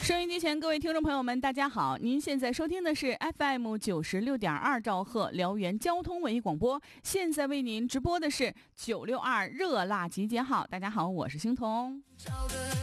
收音机前各位听众朋友们大家好，您现在收听的是 FM 96.2兆赫辽源交通文艺广播，现在为您直播的是962热辣集结号。大家好，我是星彤。